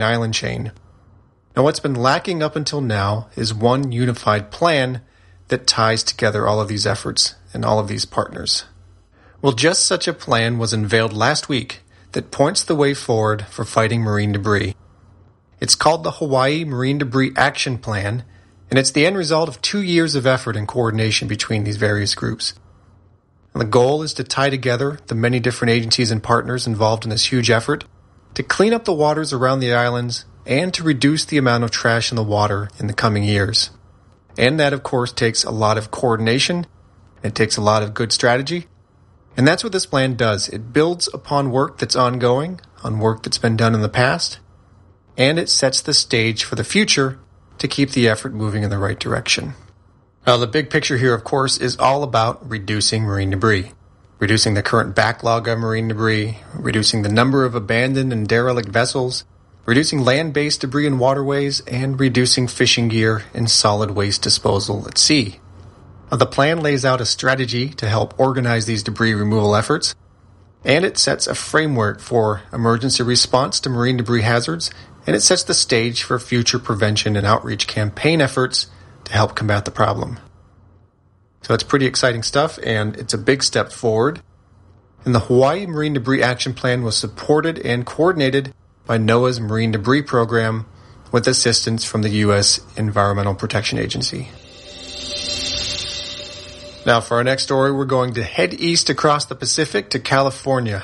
island chain. Now, what's been lacking up until now is one unified plan that ties together all of these efforts and all of these partners. Well, just such a plan was unveiled last week that points the way forward for fighting marine debris. It's called the Hawaii Marine Debris Action Plan, and it's the end result of 2 years of effort and coordination between these various groups. And the goal is to tie together the many different agencies and partners involved in this huge effort to clean up the waters around the islands and to reduce the amount of trash in the water in the coming years. And that, of course, takes a lot of coordination. It takes a lot of good strategy. And that's what this plan does. It builds upon work that's ongoing, on work that's been done in the past, and it sets the stage for the future to keep the effort moving in the right direction. Now, the big picture here, of course, is all about reducing marine debris. Reducing the current backlog of marine debris, reducing the number of abandoned and derelict vessels, reducing land-based debris in waterways, and reducing fishing gear and solid waste disposal at sea. Now, the plan lays out a strategy to help organize these debris removal efforts, and it sets a framework for emergency response to marine debris hazards, and it sets the stage for future prevention and outreach campaign efforts to help combat the problem. So it's pretty exciting stuff, and it's a big step forward. And the Hawaii Marine Debris Action Plan was supported and coordinated by NOAA's Marine Debris Program with assistance from the U.S. Environmental Protection Agency. Now for our next story, we're going to head east across the Pacific to California.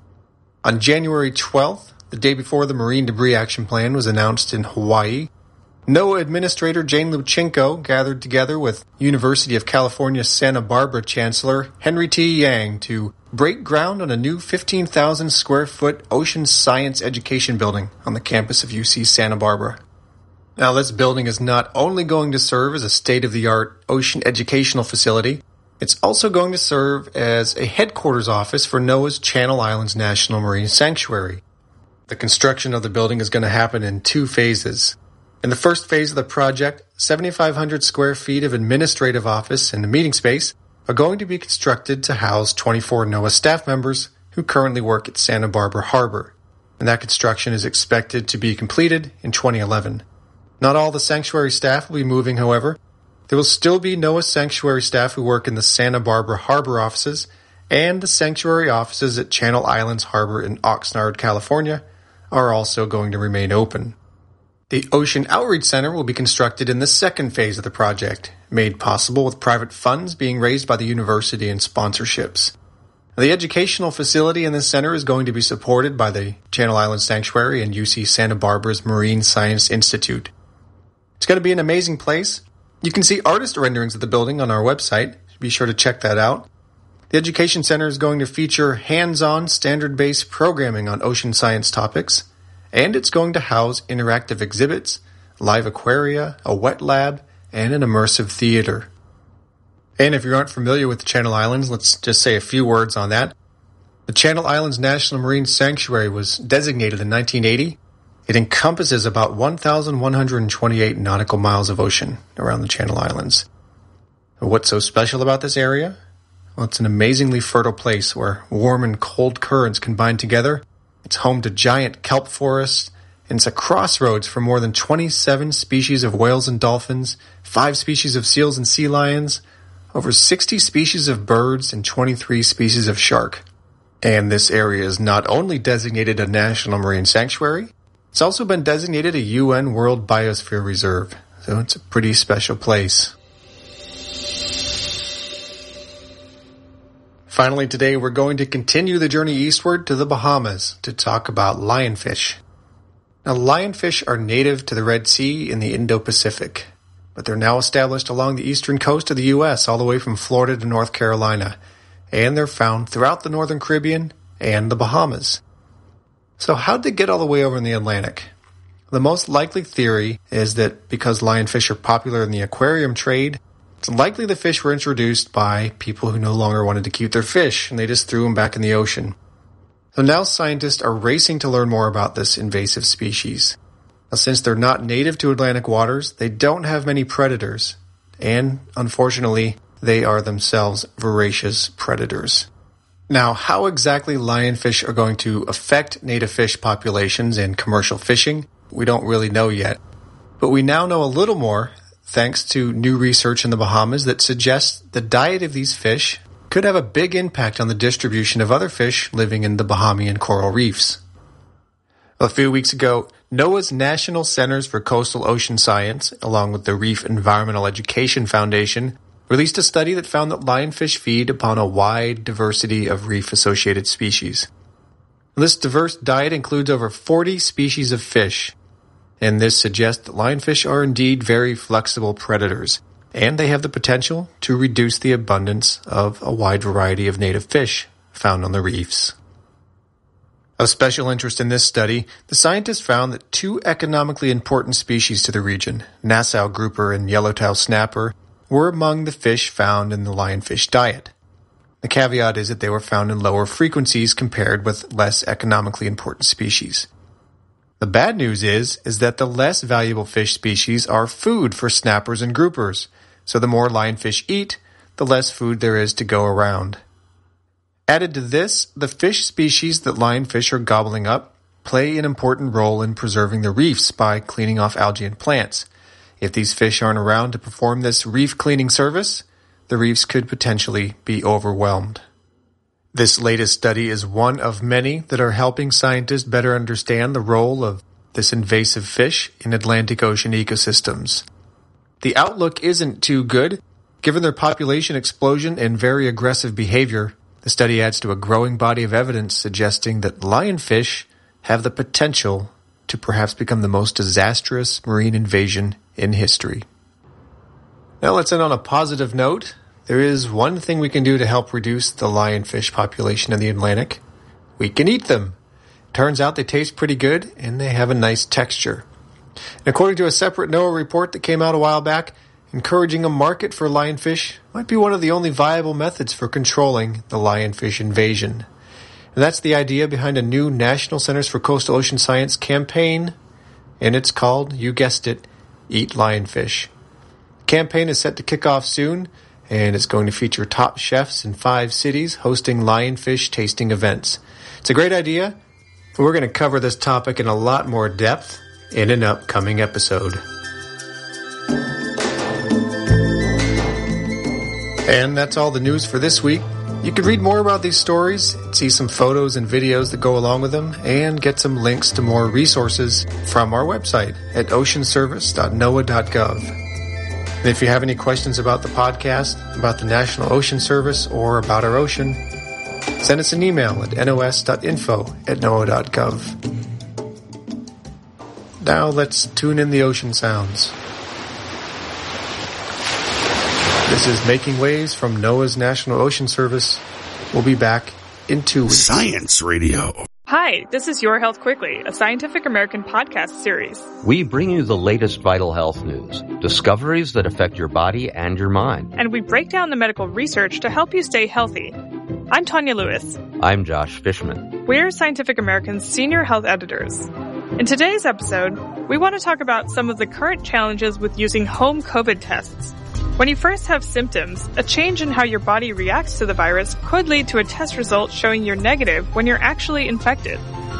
On January 12th, the day before the Marine Debris Action Plan was announced in Hawaii, NOAA Administrator Jane Luchenko gathered together with University of California Santa Barbara Chancellor Henry T. Yang to break ground on a new 15,000 square foot ocean science education building on the campus of UC Santa Barbara. Now, this building is not only going to serve as a state-of-the-art ocean educational facility, it's also going to serve as a headquarters office for NOAA's Channel Islands National Marine Sanctuary. The construction of the building is going to happen in 2 phases. In the first phase of the project, 7,500 square feet of administrative office and a meeting space are going to be constructed to house 24 NOAA staff members who currently work at Santa Barbara Harbor, and that construction is expected to be completed in 2011. Not all the sanctuary staff will be moving, however. There will still be NOAA sanctuary staff who work in the Santa Barbara Harbor offices, and the sanctuary offices at Channel Islands Harbor in Oxnard, California, are also going to remain open. The Ocean Outreach Center will be constructed in the second phase of the project, made possible with private funds being raised by the university and sponsorships. The educational facility in this center is going to be supported by the Channel Islands Sanctuary and UC Santa Barbara's Marine Science Institute. It's going to be an amazing place. You can see artist renderings of the building on our website. Be sure to check that out. The Education Center is going to feature hands-on, standard-based programming on ocean science topics, and it's going to house interactive exhibits, live aquaria, a wet lab, and an immersive theater. And if you aren't familiar with the Channel Islands, let's just say a few words on that. The Channel Islands National Marine Sanctuary was designated in 1980. It encompasses about 1,128 nautical miles of ocean around the Channel Islands. What's so special about this area? Well, it's an amazingly fertile place where warm and cold currents combine together. It's home to giant kelp forests, and it's a crossroads for more than 27 species of whales and dolphins, 5 species of seals and sea lions, over 60 species of birds, and 23 species of shark. And this area is not only designated a National Marine Sanctuary, it's also been designated a UN World Biosphere Reserve, so it's a pretty special place. Finally today, we're going to continue the journey eastward to the Bahamas to talk about lionfish. Now, lionfish are native to the Red Sea in the Indo-Pacific, but they're now established along the eastern coast of the U.S., all the way from Florida to North Carolina, and they're found throughout the Northern Caribbean and the Bahamas. So how'd they get all the way over in the Atlantic? The most likely theory is that because lionfish are popular in the aquarium trade, it's likely the fish were introduced by people who no longer wanted to keep their fish, and they just threw them back in the ocean. So now scientists are racing to learn more about this invasive species. Now, since they're not native to Atlantic waters, they don't have many predators, and unfortunately, they are themselves voracious predators. Now, how exactly lionfish are going to affect native fish populations and commercial fishing, we don't really know yet. But we now know a little more thanks to new research in the Bahamas that suggests the diet of these fish could have a big impact on the distribution of other fish living in the Bahamian coral reefs. A few weeks ago, NOAA's National Centers for Coastal Ocean Science, along with the Reef Environmental Education Foundation, released a study that found that lionfish feed upon a wide diversity of reef-associated species. This diverse diet includes over 40 species of fish, and this suggests that lionfish are indeed very flexible predators, and they have the potential to reduce the abundance of a wide variety of native fish found on the reefs. Of special interest in this study, the scientists found that two economically important species to the region, Nassau grouper and yellowtail snapper, were among the fish found in the lionfish diet. The caveat is that they were found in lower frequencies compared with less economically important species. The bad news is that the less valuable fish species are food for snappers and groupers, so the more lionfish eat, the less food there is to go around. Added to this, the fish species that lionfish are gobbling up play an important role in preserving the reefs by cleaning off algae and plants. If these fish aren't around to perform this reef cleaning service, the reefs could potentially be overwhelmed. This latest study is one of many that are helping scientists better understand the role of this invasive fish in Atlantic Ocean ecosystems. The outlook isn't too good. Given their population explosion and very aggressive behavior, the study adds to a growing body of evidence suggesting that lionfish have the potential to perhaps become the most disastrous marine invasion in history. Now let's end on a positive note. There is one thing we can do to help reduce the lionfish population in the Atlantic. We can eat them. Turns out they taste pretty good and they have a nice texture. And according to a separate NOAA report that came out a while back, encouraging a market for lionfish might be one of the only viable methods for controlling the lionfish invasion. And that's the idea behind a new National Centers for Coastal Ocean Science campaign, and it's called, you guessed it, Eat Lionfish. The campaign is set to kick off soon, and it's going to feature top chefs in 5 cities hosting lionfish tasting events. It's a great idea, but we're going to cover this topic in a lot more depth in an upcoming episode. And that's all the news for this week. You can read more about these stories, see some photos and videos that go along with them, and get some links to more resources from our website at oceanservice.noaa.gov. And if you have any questions about the podcast, about the National Ocean Service, or about our ocean, send us an email at nos.info@noaa.gov. Now let's tune in the ocean sounds. This is Making Waves from NOAA's National Ocean Service. We'll be back in 2 weeks. Science Radio. Hi, this is Your Health Quickly, a Scientific American podcast series. We bring you the latest vital health news, discoveries that affect your body and your mind. And we break down the medical research to help you stay healthy. I'm Tanya Lewis. I'm Josh Fishman. We're Scientific American's senior health editors. In today's episode, we want to talk about some of the current challenges with using home COVID tests. When you first have symptoms, a change in how your body reacts to the virus could lead to a test result showing you're negative when you're actually infected.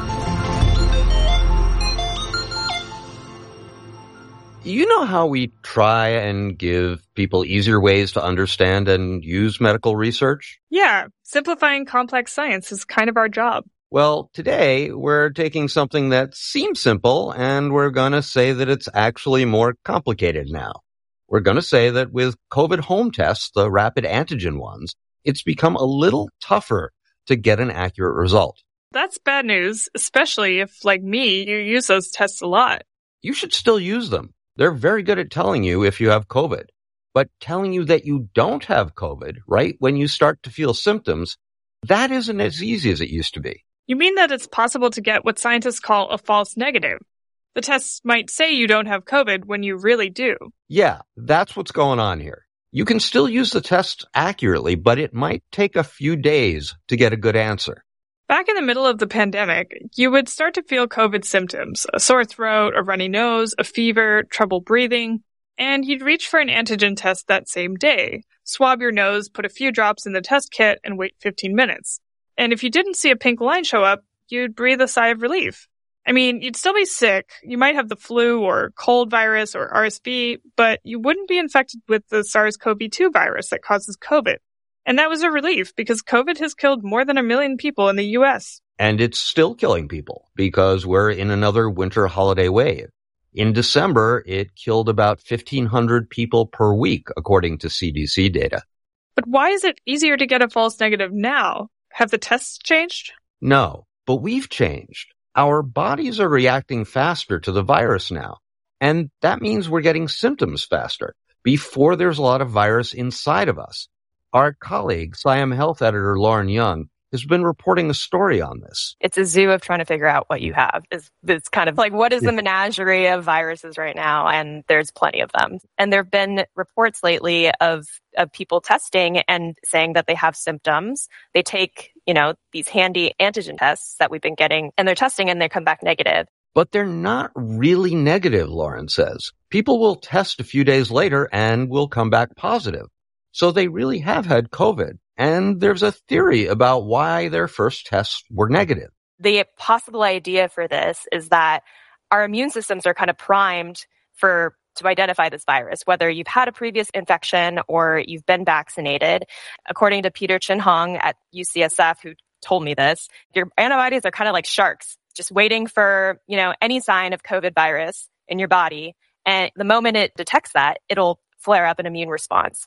You know how we try and give people easier ways to understand and use medical research? Yeah, simplifying complex science is kind of our job. Well, today we're taking something that seems simple and we're going to say that it's actually more complicated now. We're going to say that with COVID home tests, the rapid antigen ones, it's become a little tougher to get an accurate result. That's bad news, especially if, like me, you use those tests a lot. You should still use them. They're very good at telling you if you have COVID. But telling you that you don't have COVID, right, when you start to feel symptoms, that isn't as easy as it used to be. You mean that it's possible to get what scientists call a false negative? The tests might say you don't have COVID when you really do. Yeah, that's what's going on here. You can still use the test accurately, but it might take a few days to get a good answer. Back in the middle of the pandemic, you would start to feel COVID symptoms, a sore throat, a runny nose, a fever, trouble breathing, and you'd reach for an antigen test that same day, swab your nose, put a few drops in the test kit, and wait 15 minutes. And if you didn't see a pink line show up, you'd breathe a sigh of relief. I mean, you'd still be sick. You might have the flu or cold virus or RSV, but you wouldn't be infected with the SARS-CoV-2 virus that causes COVID. And that was a relief because COVID has killed more than 1 million people in the U.S. And it's still killing people because we're in another winter holiday wave. In December, it killed about 1,500 people per week, according to CDC data. But why is it easier to get a false negative now? Have the tests changed? No, but we've changed. Our bodies are reacting faster to the virus now. And that means we're getting symptoms faster before there's a lot of virus inside of us. Our colleague, Siam Health editor Lauren Young, has been reporting a story on this. It's a zoo of trying to figure out what you have. It's kind of like, what is the menagerie of viruses right now? And there's plenty of them. And there have been reports lately of people testing and saying that they have symptoms. They take, these handy antigen tests that we've been getting, and they're testing and they come back negative. But they're not really negative, Lauren says. People will test a few days later and will come back positive. So they really have had COVID. And there's a theory about why their first tests were negative. The possible idea for this is that our immune systems are kind of primed to identify this virus, whether you've had a previous infection or you've been vaccinated. According to Peter Chin-Hong at UCSF, who told me this, your antibodies are kind of like sharks, just waiting for, any sign of COVID virus in your body. And the moment it detects that, it'll flare up an immune response.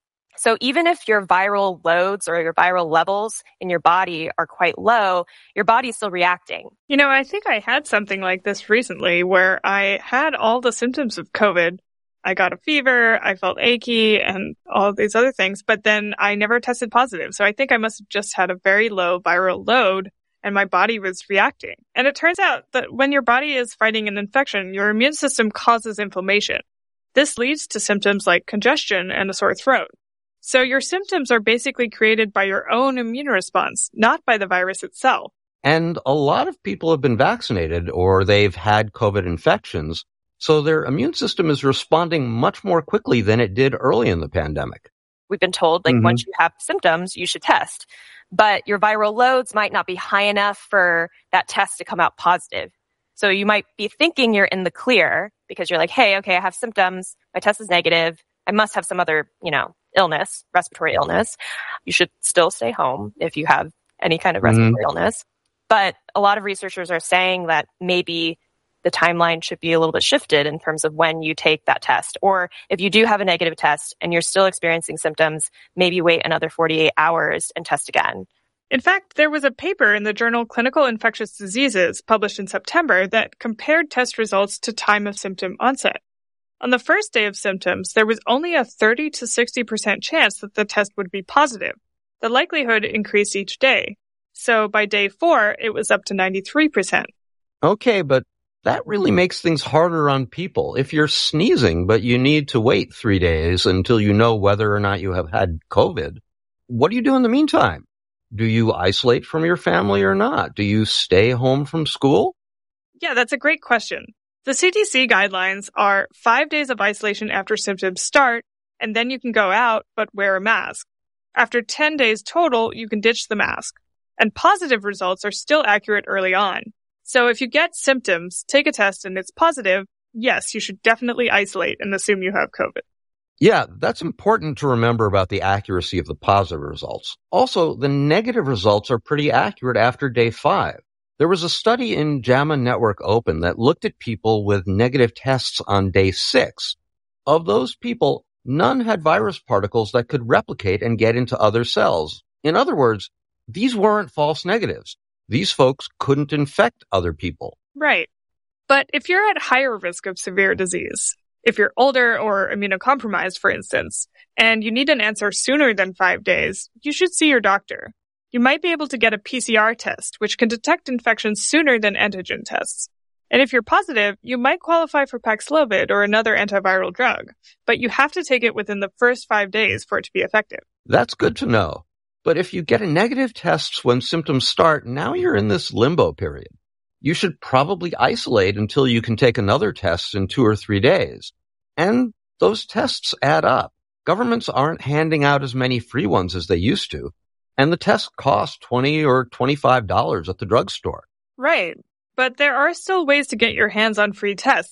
So even if your viral loads or your viral levels in your body are quite low, your body's still reacting. I think I had something like this recently where I had all the symptoms of COVID. I got a fever, I felt achy, and all these other things, but then I never tested positive. So I think I must have just had a very low viral load and my body was reacting. And it turns out that when your body is fighting an infection, your immune system causes inflammation. This leads to symptoms like congestion and a sore throat. So your symptoms are basically created by your own immune response, not by the virus itself. And a lot of people have been vaccinated or they've had COVID infections, so their immune system is responding much more quickly than it did early in the pandemic. We've been told, once you have symptoms, you should test. But your viral loads might not be high enough for that test to come out positive. So you might be thinking you're in the clear because you're like, hey, okay, I have symptoms. My test is negative. I must have some other, illness, respiratory illness. You should still stay home if you have any kind of respiratory illness. But a lot of researchers are saying that maybe the timeline should be a little bit shifted in terms of when you take that test. Or if you do have a negative test and you're still experiencing symptoms, maybe wait another 48 hours and test again. In fact, there was a paper in the journal Clinical Infectious Diseases published in September that compared test results to time of symptom onset. On the first day of symptoms, there was only a 30 to 60% chance that the test would be positive. The likelihood increased each day. So by day 4, it was up to 93%. Okay, but that really makes things harder on people. If you're sneezing, but you need to wait 3 days until you know whether or not you have had COVID, what do you do in the meantime? Do you isolate from your family or not? Do you stay home from school? Yeah, that's a great question. The CDC guidelines are 5 days of isolation after symptoms start, and then you can go out, but wear a mask. After 10 days total, you can ditch the mask. And positive results are still accurate early on. So if you get symptoms, take a test, and it's positive, yes, you should definitely isolate and assume you have COVID. Yeah, that's important to remember about the accuracy of the positive results. Also, the negative results are pretty accurate after day 5. There was a study in JAMA Network Open that looked at people with negative tests on day 6. Of those people, none had virus particles that could replicate and get into other cells. In other words, these weren't false negatives. These folks couldn't infect other people. Right. But if you're at higher risk of severe disease, if you're older or immunocompromised, for instance, and you need an answer sooner than 5 days, you should see your doctor. You might be able to get a PCR test, which can detect infections sooner than antigen tests. And if you're positive, you might qualify for Paxlovid or another antiviral drug, but you have to take it within the first 5 days for it to be effective. That's good to know. But if you get a negative test when symptoms start, now you're in this limbo period. You should probably isolate until you can take another test in 2 or 3 days. And those tests add up. Governments aren't handing out as many free ones as they used to. And the tests cost $20 or $25 at the drugstore. Right. but there are still ways to get your hands on free tests.